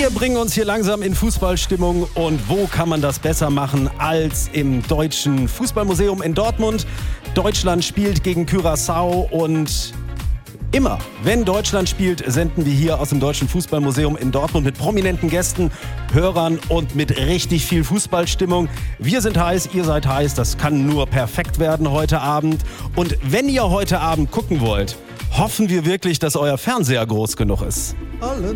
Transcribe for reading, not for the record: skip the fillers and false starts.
Wir bringen uns hier langsam in Fußballstimmung und wo kann man das besser machen als im Deutschen Fußballmuseum in Dortmund? Deutschland spielt gegen Curaçao und immer, wenn Deutschland spielt, senden wir hier aus dem Deutschen Fußballmuseum in Dortmund mit prominenten Gästen, Hörern und mit richtig viel Fußballstimmung. Wir sind heiß, ihr seid heiß, das kann nur perfekt werden heute Abend. Und wenn ihr heute Abend gucken wollt, hoffen wir wirklich, dass euer Fernseher groß genug ist.